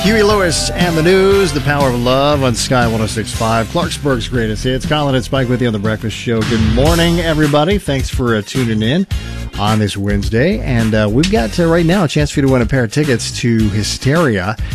Huey Lewis and the News, The Power of Love on Sky 106.5, Clarksburg's greatest hits. Colin and Spike with you on The Breakfast Show. Good morning, everybody. Thanks for tuning in on this Wednesday. And we've got right now a chance for you to win a pair of tickets to Hysteria